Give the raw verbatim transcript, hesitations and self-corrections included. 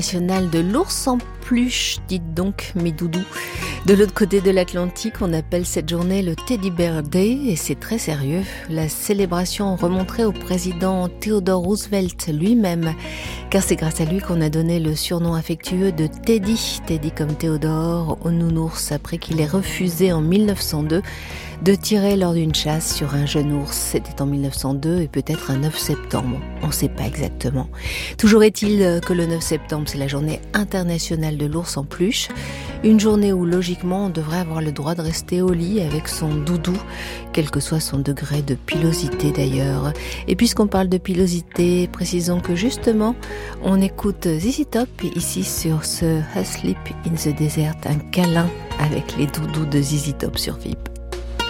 National de l'ours en peluche, dites donc mes doudous. De l'autre côté de l'Atlantique, on appelle cette journée le Teddy Bear Day et c'est très sérieux. La célébration remonterait au président Theodore Roosevelt lui-même, car c'est grâce à lui qu'on a donné le surnom affectueux de Teddy, Teddy comme Théodore, au nounours, après qu'il ait refusé en mille neuf cent deux de tirer lors d'une chasse sur un jeune ours. C'était en mille neuf cent deux et peut-être un neuf septembre, on ne sait pas exactement. Toujours est-il que le neuf septembre, c'est la journée internationale de l'ours en peluche, une journée où logiquement on devrait avoir le droit de rester au lit avec son doudou, quel que soit son degré de pilosité d'ailleurs. Et puisqu'on parle de pilosité, précisons que justement on écoute Z Z Top ici sur ce Asleep in the Desert, un câlin avec les doudous de Z Z Top sur V I P.